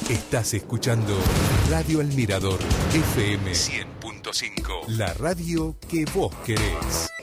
Estás escuchando Radio El Mirador, FM 100.5. La radio que vos querés.